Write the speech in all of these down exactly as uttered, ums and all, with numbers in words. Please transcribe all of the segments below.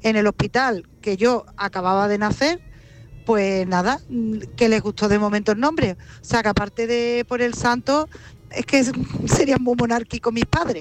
en el hospital que yo acababa de nacer, pues nada, que les gustó de momento el nombre. O sea, que aparte de por el santo, es que serían muy monárquicos mis padres.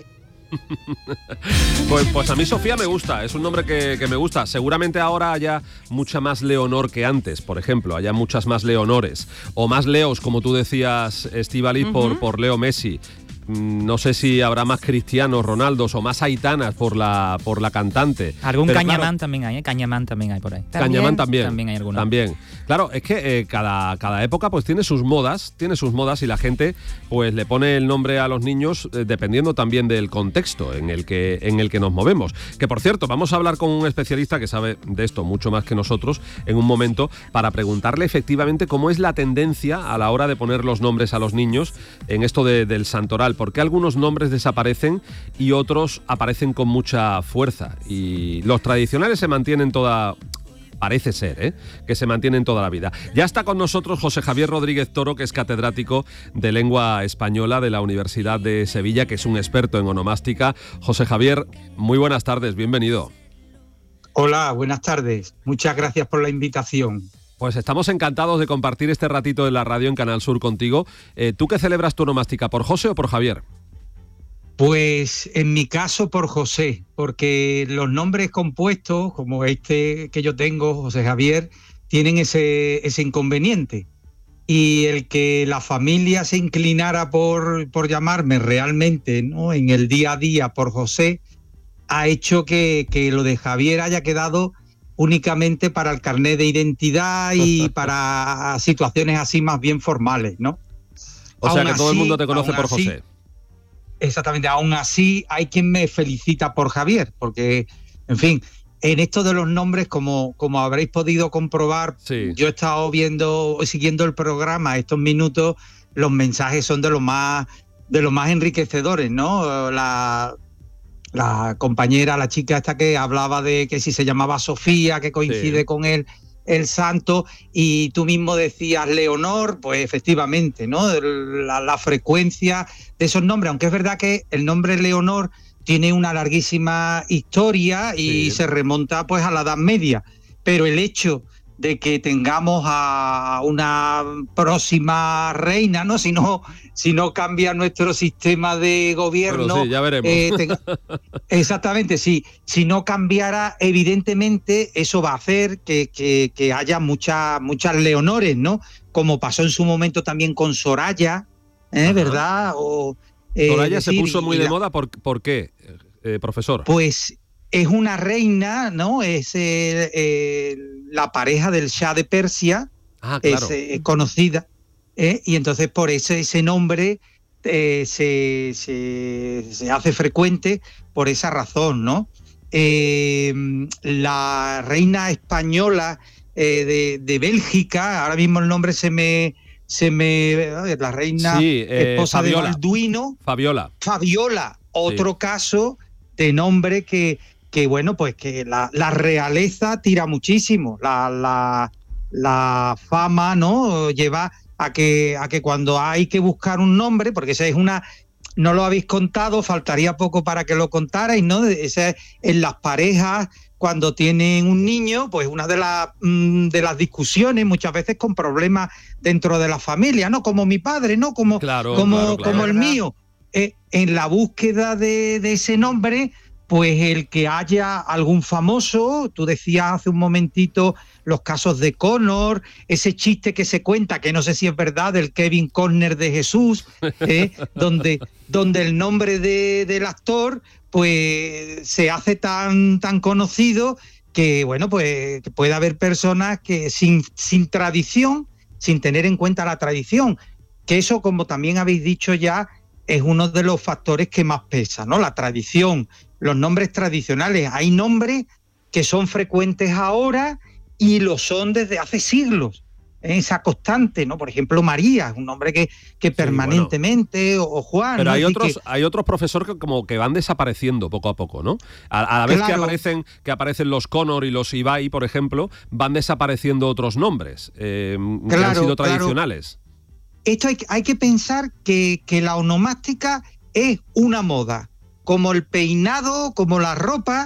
Pues, pues a mí Sofía me gusta, es un nombre que, que me gusta. Seguramente ahora haya mucha más Leonor que antes, por ejemplo, haya muchas más Leonores o más Leos, como tú decías, Estíbaliz, uh-huh. por, por Leo Messi. No sé si habrá más Cristianos, Ronaldos o más Aitanas por la por la cantante. Algún Pero Cañamán claro, también hay, ¿eh? Cañamán también hay por ahí. Cañamán también. También hay algunos. También. Claro, es que eh, cada, cada época pues tiene sus modas, tiene sus modas y la gente pues le pone el nombre a los niños eh, dependiendo también del contexto en el que en el que nos movemos. Que por cierto, vamos a hablar con un especialista que sabe de esto mucho más que nosotros en un momento para preguntarle efectivamente cómo es la tendencia a la hora de poner los nombres a los niños en esto de, del santoral. ¿Por qué algunos nombres desaparecen y otros aparecen con mucha fuerza? Y los tradicionales se mantienen toda... Parece ser, ¿eh? que se mantienen toda la vida. Ya está con nosotros José Javier Rodríguez Toro, que es catedrático de lengua española de la Universidad de Sevilla, que es un experto en onomástica. José Javier, muy buenas tardes, bienvenido. Hola, buenas tardes. Muchas gracias por la invitación. Pues estamos encantados de compartir este ratito de la radio en Canal Sur contigo. Eh, ¿Tú qué celebras tu onomástica, por José o por Javier? Pues en mi caso por José, porque los nombres compuestos, como este que yo tengo, José Javier, tienen ese, ese inconveniente. Y el que la familia se inclinara por, por llamarme realmente, ¿no?, en el día a día por José, ha hecho que, que lo de Javier haya quedado únicamente para el carnet de identidad y para situaciones así más bien formales, ¿no? O sea, aún que así, todo el mundo te conoce por así, José. Exactamente, aún así hay quien me felicita por Javier, porque, en fin, en esto de los nombres, como, como habréis podido comprobar, sí. Yo he estado viendo, siguiendo el programa estos minutos, los mensajes son de lo más, de lo más enriquecedores, ¿no? La, la compañera, la chica esta que hablaba de que si se llamaba Sofía, que coincide sí. con él, el santo, y tú mismo decías Leonor, pues efectivamente, ¿no? La, la frecuencia de esos nombres, aunque es verdad que el nombre Leonor tiene una larguísima historia y sí. se remonta pues a la Edad Media, pero el hecho de que tengamos a una próxima reina, ¿no? Si no, si no cambia nuestro sistema de gobierno. Bueno, sí, ya veremos. Eh, tenga... Exactamente, sí. Si no cambiara, evidentemente, eso va a hacer que, que, que haya muchas, muchas Leonores, ¿no? Como pasó en su momento también con Soraya, ¿eh? ¿Verdad? O, eh, Soraya decir, se puso muy de la... moda, ¿por, por qué, eh, profesor? Pues es una reina, ¿no? Es eh, eh, la pareja del Shah de Persia, ah, claro. es eh, conocida, ¿eh? Y entonces por ese, ese nombre eh, se, se, se hace frecuente por esa razón, ¿no? Eh, la reina española eh, de, de Bélgica, ahora mismo el nombre se me... se me la reina sí, eh, esposa Fabiola. de Balduino. Fabiola. Fabiola, otro sí. caso de nombre que... que bueno, pues que la, la realeza tira muchísimo, la, la, la fama, ¿no?, lleva a que, a que cuando hay que buscar un nombre, porque esa es una, no lo habéis contado, faltaría poco para que lo contarais, ¿no? Esa, en las parejas, cuando tienen un niño, pues una de, la, de las discusiones, muchas veces con problemas dentro de la familia, ¿no? Como mi padre, ¿no? Como, claro, como, claro, claro. como el mío. Eh, en la búsqueda de, de ese nombre, pues el que haya algún famoso, tú decías hace un momentito los casos de Connor, ese chiste que se cuenta, que no sé si es verdad, del Kevin Costner de Jesús, ¿eh? donde, donde el nombre de, del actor pues se hace tan, tan conocido que, bueno, pues que puede haber personas que sin, sin tradición, sin tener en cuenta la tradición, que eso, como también habéis dicho ya, es uno de los factores que más pesa, ¿no? La tradición, los nombres tradicionales. Hay nombres que son frecuentes ahora y lo son desde hace siglos. Esa constante, ¿no? Por ejemplo, María, un nombre que, que permanentemente, sí, bueno. o, o Juan. Pero ¿no? hay otros, que... hay otros profesores que como que van desapareciendo poco a poco, ¿no? A, a la vez claro. que aparecen, que aparecen los Connor y los Ibai, por ejemplo, van desapareciendo otros nombres eh, claro, que han sido tradicionales. Claro. Esto hay, hay que pensar que, que la onomástica es una moda, como el peinado, como la ropa,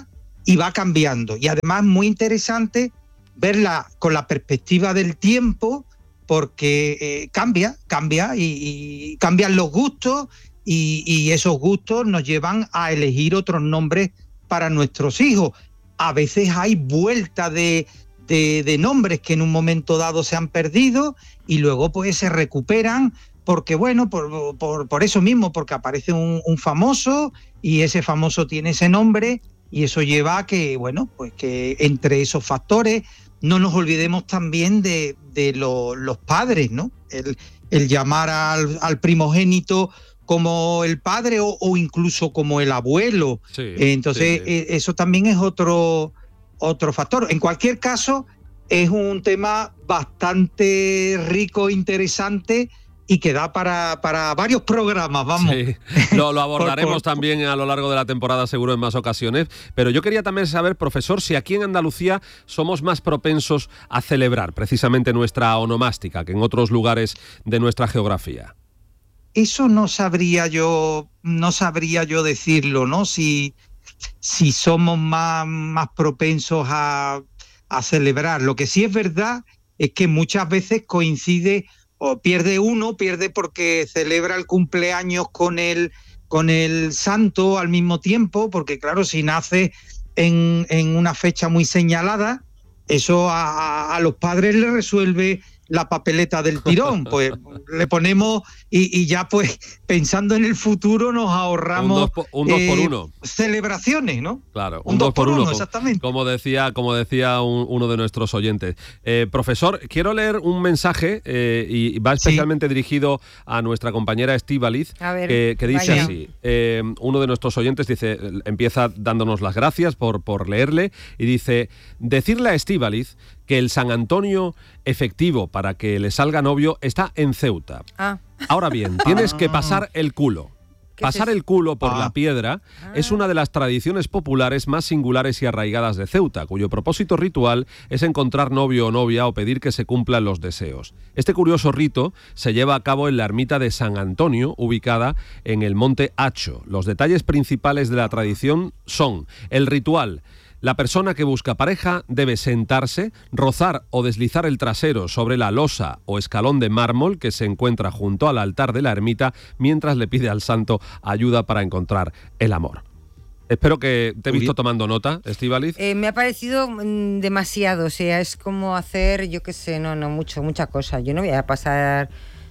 y va cambiando. Y además es muy interesante verla con la perspectiva del tiempo, porque eh, cambia, cambia y, y cambian los gustos y, y esos gustos nos llevan a elegir otros nombres para nuestros hijos. A veces hay vuelta de, de, de nombres que en un momento dado se han perdido y luego pues se recuperan porque bueno, por, por, por eso mismo, porque aparece un, un famoso y ese famoso tiene ese nombre y eso lleva a que, bueno, pues que entre esos factores no nos olvidemos también de, de lo, los padres, ¿no? El, el llamar al, al primogénito como el padre o, o incluso como el abuelo. Sí, Entonces, sí. eso también es otro, otro factor. En cualquier caso, es un tema bastante rico, interesante y que da para, para varios programas, vamos. Sí, lo, lo abordaremos por, por, también a lo largo de la temporada, seguro, en más ocasiones. Pero yo quería también saber, profesor, si aquí en Andalucía somos más propensos a celebrar precisamente nuestra onomástica que en otros lugares de nuestra geografía. Eso no sabría yo, no sabría yo decirlo, ¿no? Si, si somos más, más propensos a, a celebrar. Lo que sí es verdad es que muchas veces coincide o pierde uno, pierde porque celebra el cumpleaños con el, con el santo al mismo tiempo, porque claro, si nace en, en una fecha muy señalada, eso a, a los padres les resuelve la papeleta del tirón, pues le ponemos y, y ya pues pensando en el futuro nos ahorramos un dos por, un dos por eh, uno. celebraciones, ¿no? Claro, un, un dos, dos por uno, uno, exactamente. Como decía, como decía un, uno de nuestros oyentes. Eh, profesor, quiero leer un mensaje eh, y va especialmente sí. dirigido a nuestra compañera Estíbaliz, que, que dice vaya. así. Eh, uno de nuestros oyentes dice, empieza dándonos las gracias por, por leerle y dice, decirle a Estíbaliz que el San Antonio efectivo para que le salga novio está en Ceuta. Ah. Ahora bien, tienes que pasar el culo. Pasar el culo por ah. la piedra ah. es una de las tradiciones populares más singulares y arraigadas de Ceuta, cuyo propósito ritual es encontrar novio o novia o pedir que se cumplan los deseos. Este curioso rito se lleva a cabo en la ermita de San Antonio, ubicada en el Monte Hacho. Los detalles principales de la tradición son el ritual. La persona que busca pareja debe sentarse, rozar o deslizar el trasero sobre la losa o escalón de mármol que se encuentra junto al altar de la ermita mientras le pide al santo ayuda para encontrar el amor. Espero que te he visto tomando nota, Estíbaliz. Eh, me ha parecido mm, demasiado, o sea, es como hacer, yo qué sé, no, no, mucho, mucha cosa. Yo no voy a pasar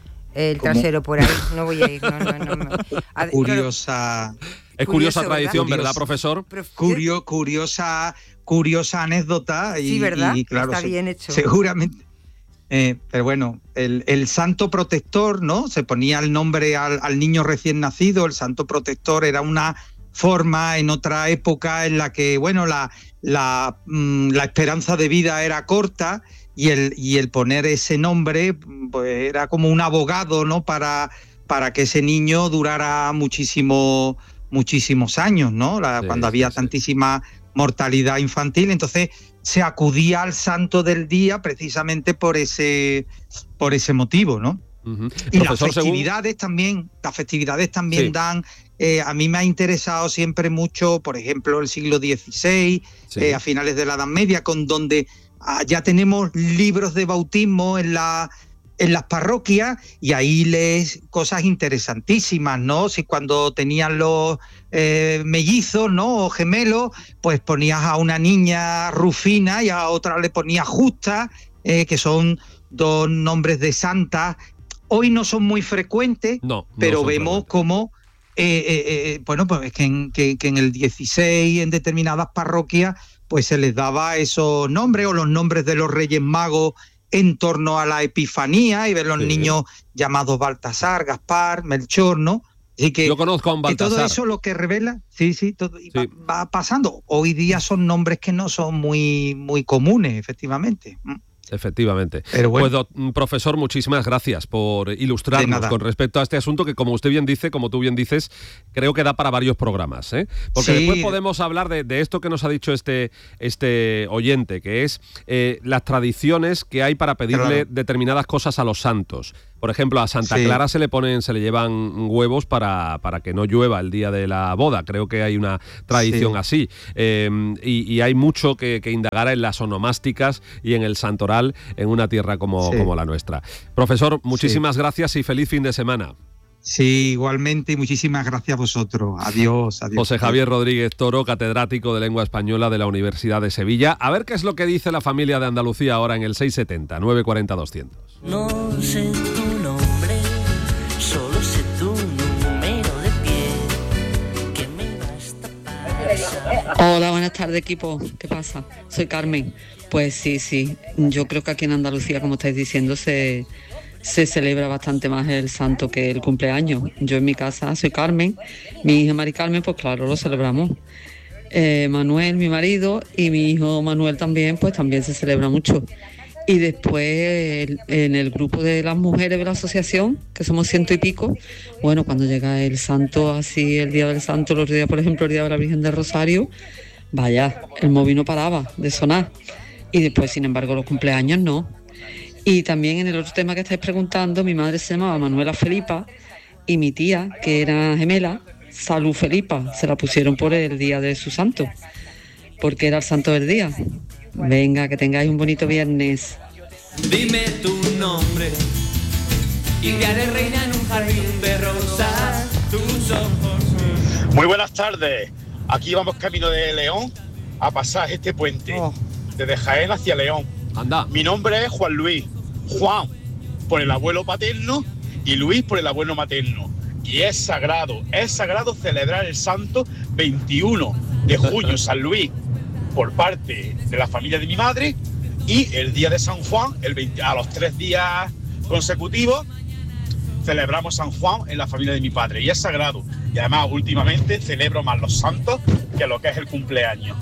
el ¿Cómo? trasero por ahí, no voy a ir, no, no, no. no. A ver, Curiosa... Es curiosa Curioso, tradición, ¿verdad, ¿verdad profesor? Curio, curiosa, curiosa anécdota. Y, sí, ¿verdad? Y, claro, está se, bien hecho. Seguramente. Eh, pero bueno, el, el santo protector, ¿no? Se ponía el nombre al, al niño recién nacido. El santo protector era una forma en otra época en la que, bueno, la, la, mmm, la esperanza de vida era corta y el, y el poner ese nombre, pues era como un abogado, ¿no? Para, para que ese niño durara muchísimo... muchísimos años, ¿no? La, sí, cuando había sí, tantísima sí. mortalidad infantil, entonces se acudía al santo del día precisamente por ese, por ese motivo, ¿no? Uh-huh. Y Profesor, las festividades según... también, las festividades también sí. dan, eh, a mí me ha interesado siempre mucho, por ejemplo, el siglo dieciséis, sí. eh, a finales de la Edad Media, con donde ah, ya tenemos libros de bautismo en la en las parroquias y ahí lees cosas interesantísimas, ¿no? Si cuando tenían los eh, mellizos, ¿no? O gemelos, pues ponías a una niña Rufina y a otra le ponías Justa, eh, que son dos nombres de santas. Hoy no son muy frecuentes, no, no pero vemos como, eh, eh, eh, bueno, pues es que en, que, que en el dieciséis, en determinadas parroquias, pues se les daba esos nombres o los nombres de los Reyes Magos en torno a la Epifanía y ver los sí. niños llamados Baltasar, Gaspar, Melchor, ¿no? Así que, yo conozco a un Baltasar. Que todo eso lo que revela, sí, sí, todo, sí. Va, va pasando. Hoy día son nombres que no son muy, muy comunes, efectivamente. Efectivamente. Pero bueno. Pues, do, profesor, muchísimas gracias por ilustrarnos con respecto a este asunto que, como usted bien dice, como tú bien dices, creo que da para varios programas, ¿eh? Porque sí. después podemos hablar de, de esto que nos ha dicho este, este oyente, que es eh, las tradiciones que hay para pedirle claro. determinadas cosas a los santos. Por ejemplo, a Santa Sí. Clara se le ponen, se le llevan huevos para, para que no llueva el día de la boda. Creo que hay una tradición Sí. así. Eh, y, y hay mucho que, que indagar en las onomásticas y en el santoral en una tierra como, Sí. como la nuestra. Profesor, muchísimas Sí. gracias y feliz fin de semana. Sí, igualmente, y muchísimas gracias a vosotros. Adiós, adiós. José Javier Rodríguez Toro, catedrático de Lengua Española de la Universidad de Sevilla. A ver qué es lo que dice la familia de Andalucía ahora en el seiscientos setenta, novecientos cuarenta, doscientos. No sé tu nombre, solo sé tu número de pie, que me basta para... Hola, buenas tardes, equipo. ¿Qué pasa? Soy Carmen. Pues sí, sí. Yo creo que aquí en Andalucía, como estáis diciendo, se, se celebra bastante más el santo que el cumpleaños. Yo en mi casa soy Carmen, mi hija Mari Carmen, pues claro, lo celebramos. Eh, Manuel, mi marido, y mi hijo Manuel también, pues también se celebra mucho. Y después el- en el grupo de las mujeres de la asociación, que somos ciento y pico, bueno, cuando llega el santo, así el día del santo, los días, por ejemplo, el día de la Virgen del Rosario, vaya, el móvil no paraba de sonar. Y después, sin embargo, los cumpleaños no. Y también en el otro tema que estáis preguntando, mi madre se llamaba Manuela Felipa y mi tía, que era gemela, Salud Felipa, se la pusieron por el día de su santo, porque era el santo del día. Venga, que tengáis un bonito viernes. Dime tu nombre y te haré reina en un jardín de rosas, tus ojos. Muy buenas tardes. Aquí vamos camino de León a pasar este puente. Oh. Desde Jaén hacia León. Anda. Mi nombre es Juan Luis. Juan por el abuelo paterno y Luis por el abuelo materno. Y es sagrado, es sagrado celebrar el santo veintiuno de junio, San Luis, por parte de la familia de mi madre, y el día de San Juan, el veinte, a los tres días consecutivos, celebramos San Juan en la familia de mi padre, y es sagrado. Y además, últimamente, celebro más los santos que lo que es el cumpleaños.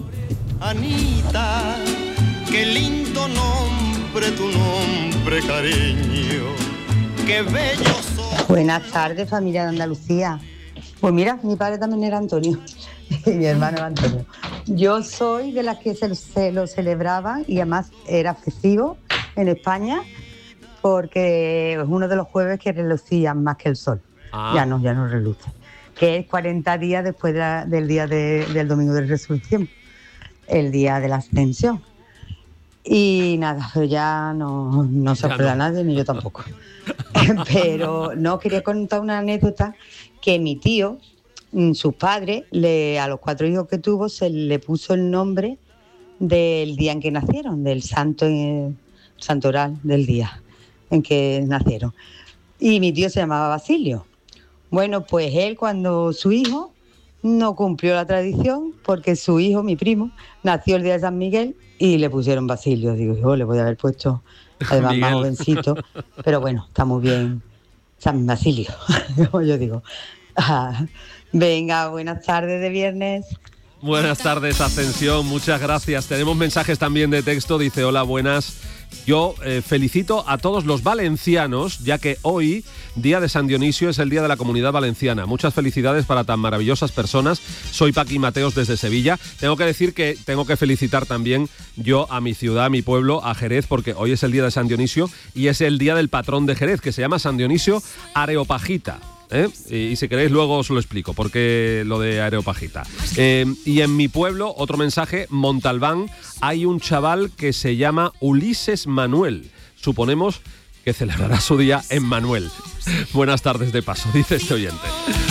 Anita, qué lindo nombre, tu nombre, cariño, qué bello sos. Buenas tardes, familia de Andalucía. Pues mira, mi padre también era Antonio y mi hermano era Antonio. Yo soy de las que se, se lo celebraban y además era festivo en España porque es uno de los jueves que relucían más que el sol. Ah. Ya no, ya no reluce. Que es cuarenta días después de la- del día de- del domingo de resurrección, el día de la ascensión. Y nada, pero ya no, no se Ya acuerda no. nadie, ni yo tampoco. Pero no, quería contar una anécdota que mi tío, mm, sus padres, le, a los cuatro hijos que tuvo, se le puso el nombre del día en que nacieron, del santo, eh, santoral del día en que nacieron. Y mi tío se llamaba Basilio. Bueno, pues él, cuando su hijo no cumplió la tradición, porque su hijo, mi primo, nació el día de San Miguel y le pusieron Basilio. Digo, yo le voy a haber puesto, además Miguel. más jovencito, pero bueno, está muy bien, San Basilio, como yo digo. Ah, venga, buenas tardes de viernes. Buenas tardes, Ascensión, muchas gracias. Tenemos mensajes también de texto, dice, hola, buenas. Yo eh, felicito a todos los valencianos, ya que hoy, día de San Dionisio, es el día de la Comunidad Valenciana. Muchas felicidades para tan maravillosas personas. Soy Paqui Mateos desde Sevilla. Tengo que decir que tengo que felicitar también yo a mi ciudad, a mi pueblo, a Jerez, porque hoy es el día de San Dionisio y es el día del patrón de Jerez, que se llama San Dionisio Areopagita. ¿Eh? Y, y si queréis luego os lo explico, porque lo de Areopagita. Eh, y en mi pueblo, otro mensaje, Montalbán, hay un chaval que se llama Ulises Manuel. Suponemos que celebrará su día en Manuel. Buenas tardes de paso, dice este oyente.